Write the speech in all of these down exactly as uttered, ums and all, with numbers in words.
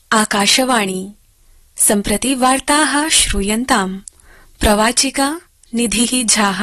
आकाशवाणी सम्प्रति वार्ताः श्रूयन्ताम्। प्रवाचिका निधिः झाः।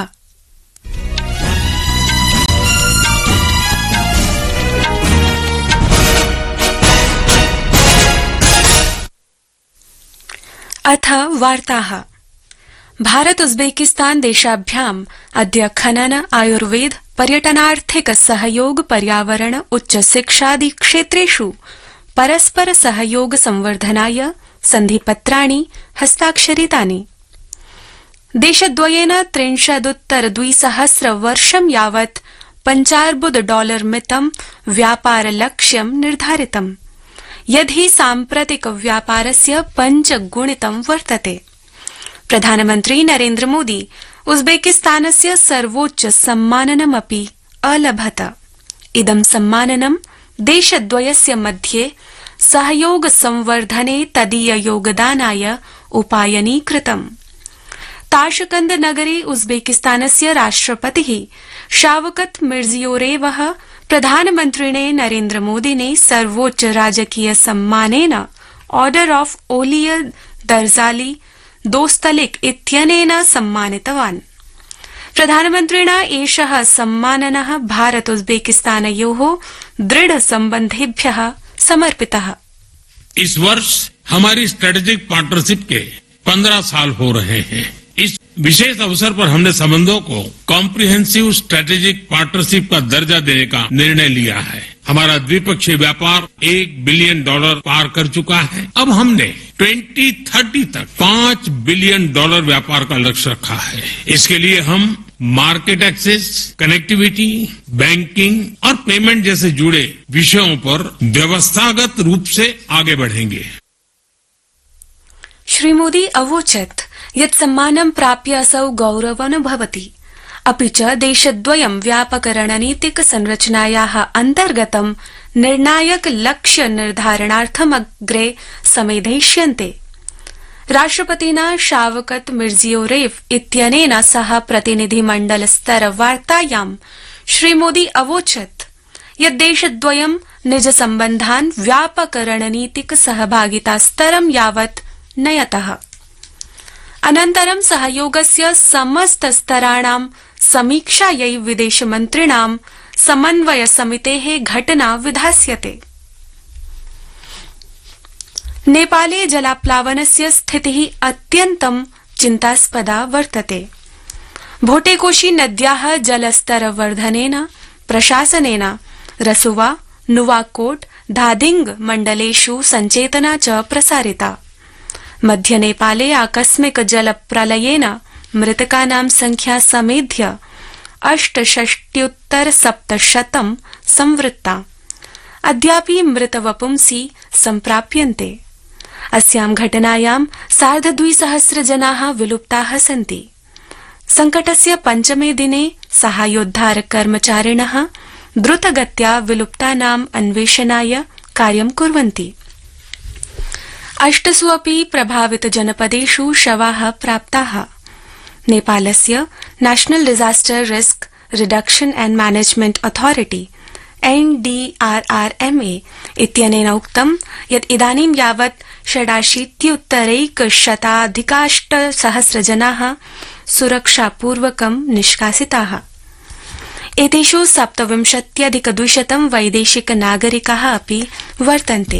अथ वार्ताः। भारत उज्बेकिस्तान देशाभ्याम् अद्य खनन, आयुर्वेद, पर्यटनार्थिक सहयोग, पर्यावरण, उच्च शिक्षादि क्षेत्रेषु परस्पर सहयोग संवर्धनाय सन्धिपत्राणि हस्ताक्षरितानि। देशद्वयेन त्रिंशदुत्तर द्विसहस्र वर्षं यावत् पञ्चार्बुद डॉलर मितं व्यापारलक्ष्यं निर्धारितम्, यद्धि साम्प्रतिक व्यापारस्य पञ्चगुणितं वर्तते। प्रधानमन्त्री नरेन्द्र मोदी उज्बेकिस्तानस्य सर्वोच्च सम्माननमपि अलभत। इदं सम्माननं देशद्वयस्य मध्ये सहयोग संवर्धने तदीय योगदानाय उपायनीकृतम्। ताशकंद नगरे उज्बेकिस्तानस्य राष्ट्रपतिः शावकत मिर्जियोरेवः प्रधानमन्त्रिणे नरेन्द्र मोदिने सर्वोच्च राजकीय सम्मानेन ऑर्डर ऑफ ओलिय दर्जाली दोस्तलिक इत्यनेन सम्मानितवान्। प्रधानमन्त्रिणा एषः सम्माननः भारत उज्बेकिस्तानयोः दृढ़ सम्बन्धेभ्यः समर्पितः। इस वर्ष हमारी स्ट्रेटेजिक पार्टनरशिप के पंद्रह साल हो रहे हैं। इस विशेष अवसर पर हमने संबंधों को कॉम्प्रिहेंसिव स्ट्रेटेजिक पार्टनरशिप का दर्जा देने का निर्णय लिया है। हमारा द्विपक्षीय व्यापार एक बिलियन डॉलर पार कर चुका है। अब हमने ट्वेंटी थर्टी तक पांच बिलियन डॉलर व्यापार का लक्ष्य रखा है। इसके लिए हम मार्केट एक्सेस, कनेक्टिविटी, बैंकिंग और पेमेंट जैसे जुड़े विषयों पर व्यवस्थागत रूप से आगे बढ़ेंगे। श्री मोदी अवोचत् यत् सम्मानं प्राप्य असौ गौरवमनुभवति, अपि च देशद्वयं व्यापक रणनीतिक संरचनायाः अन्तर्गतं निर्णायक लक्ष्य निर्धारणार्थमग्रे समेधयिष्यन्ते। राष्ट्रपतिना शावकत मिर्जियोरेव इत्यनेन सह प्रतिनिधिमण्डल स्तर वार्तायां श्री मोदी अवोचत् यत् देशद्वयं निज सम्बन्धान् व्यापक रणनीतिक सहभागिता स्तरं यावत् नयतः। अनन्तरं सहयोगस्य समस्त स्तराणां समीक्षायै विदेशमन्त्रिणां समन्वय समितेः घटना विधास्यते। नेपाले जलाप्लावनस्य स्थितिः अत्यन्तं चिन्तास्पदा वर्तते। भोटेकोशी नद्याः जलस्तरवर्धनेन प्रशासनेन रसुवा, नुवाकोट, धादिंग मण्डलेषु सञ्चेतना च प्रसारिता। मध्य नेपाले आकस्मिक जल प्रलयेन मृतकानां संख्या समेध्य अष्टषष्ट्युत्तर सप्तशतं संवृत्ता। अद्यापि मृतवपुंसि सम्प्राप्यन्ते। अस्यां घटनायां सार्धद्विसहस्र जनाः विलुप्ताः सन्ति। संकटस्य पञ्चमे दिने साहाय्योद्धार कर्मचारिणः द्रुतगत्या विलुप्तानाम् अन्वेषणाय कार्यं कुर्वन्ति। अष्टसु अपि प्रभावित जनपदेषु शवाः प्राप्ताः। नेपालस्य national disaster risk reduction and management authority N D R R M A इत्यनेन उक्तं यत् इदानीं यावत् षडाशीत्युत्तरैकशताधिकाष्टसहस्र जनाः सुरक्षापूर्वकं निष्कासिताः। एतेषु सप्तविंशत्यधिक द्विशतं वैदेशिक नागरिकाः अपि वर्तन्ते।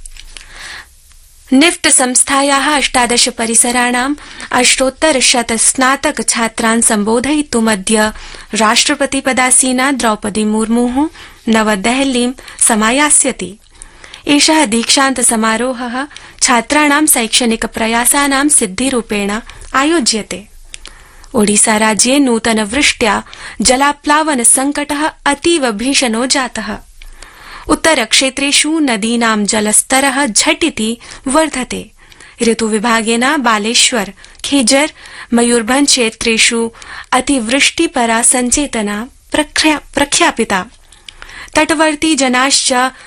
निफ्ट संस्थायाः अष्टादश परिसराणाम् अष्टोत्तर शत स्नातक छात्रान् सम्बोधयितुमद्य राष्ट्रपतिपदासीना द्रौपदी मुर्मुः नवदेहलीं समायास्यति। एषः दीक्षान्त समारोहः छात्राणां शैक्षणिक प्रयासानां सिद्धिरूपेण आयोज्यते। ओडिसा राज्ये नूतनवृष्ट्या जलाप्लावन संकटः अतीव भीषणो जातः। उत्तरक्षेत्रेषु नदीनां जलस्तरः झटिति वर्धते। ऋतुविभागेन बालेश्वर, खेजर, मयूरभंज क्षेत्रेषु अतिवृष्टिपरा सञ्चेतना प्रख्यापिता। तटवर्ती जनाश्च